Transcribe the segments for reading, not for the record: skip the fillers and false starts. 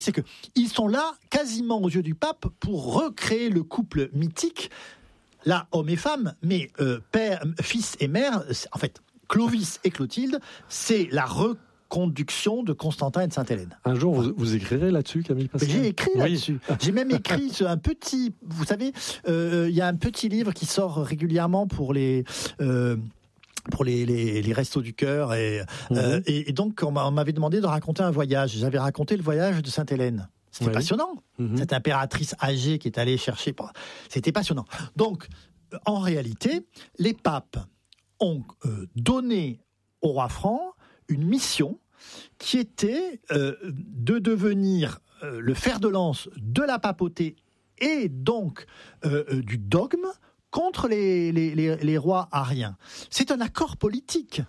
c'est qu'ils sont là, quasiment aux yeux du pape, pour recréer le couple mythique, là, homme et femme, mais père, fils et mère, en fait, Clovis et Clotilde, c'est la reconduction de Constantin et de Sainte-Hélène. Un jour, vous écrirez là-dessus, Camille Pascal ? J'ai écrit là-dessus. J'ai même écrit un petit... Vous savez, il y a un petit livre qui sort régulièrement pour les restos du cœur et donc on m'avait demandé de raconter un voyage. J'avais raconté le voyage de Sainte-Hélène. C'était passionnant. Cette impératrice âgée qui est allée chercher. C'était passionnant. Donc, en réalité, les papes ont donné au roi franc une mission qui était de devenir le fer de lance de la papauté et donc du dogme contre les rois ariens. C'est un accord politique,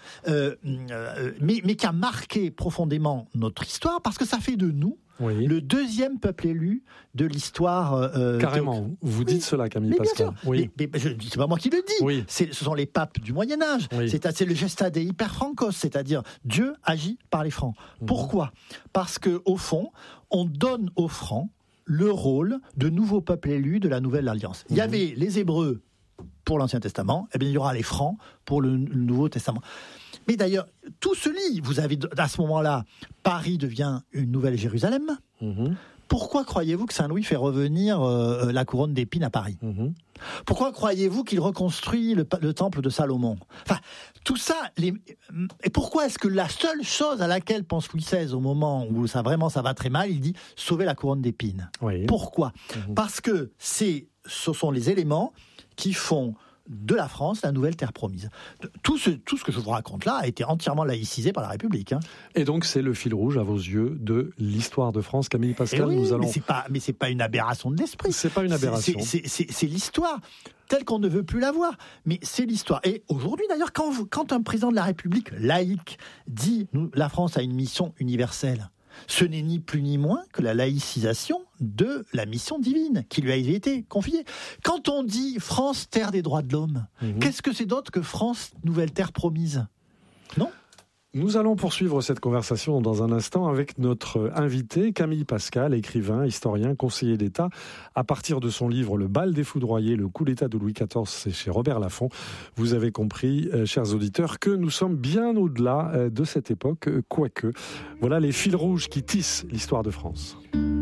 mais qui a marqué profondément notre histoire, parce que ça fait de nous le deuxième peuple élu de l'histoire. Carrément, vous dites cela, Camille Pascal. Mais c'est pas moi qui le dis, ce sont les papes du Moyen-Âge. C'est le gesta dei per francos, c'est-à-dire Dieu agit par les Francs. Pourquoi ? Parce qu'au fond, on donne aux Francs le rôle de nouveau peuple élu de la Nouvelle Alliance. Il y avait les Hébreux pour l'Ancien Testament, et bien il y aura les Francs pour le Nouveau Testament. Mais d'ailleurs, tout se lie. Vous avez, à ce moment-là, Paris devient une nouvelle Jérusalem. Pourquoi croyez-vous que Saint-Louis fait revenir la couronne d'épines à Paris ? Pourquoi croyez-vous qu'il reconstruit le temple de Salomon ? Enfin, tout ça... Et pourquoi est-ce que la seule chose à laquelle pense Louis XVI au moment où ça va très mal, il dit « sauver la couronne d'épines ». Pourquoi ? Parce que ce sont les éléments qui font de la France la nouvelle terre promise. Tout ce que je vous raconte là a été entièrement laïcisé par la République. Et donc c'est le fil rouge à vos yeux de l'histoire de France, Camille Pascal. Mais c'est pas une aberration de l'esprit. C'est pas une aberration. C'est l'histoire telle qu'on ne veut plus la voir. Mais c'est l'histoire. Et aujourd'hui d'ailleurs, quand un président de la République laïque dit la France a une mission universelle, ce n'est ni plus ni moins que la laïcisation de la mission divine qui lui a été confiée. Quand on dit France, terre des droits de l'homme, qu'est-ce que c'est d'autre que France, nouvelle terre promise ? Non ? Nous allons poursuivre cette conversation dans un instant avec notre invité, Camille Pascal, écrivain, historien, conseiller d'État. À partir de son livre « Le bal des foudroyés, le coup d'État de Louis XIV », c'est chez Robert Laffont. Vous avez compris, chers auditeurs, que nous sommes bien au-delà de cette époque, quoique. Voilà les fils rouges qui tissent l'histoire de France.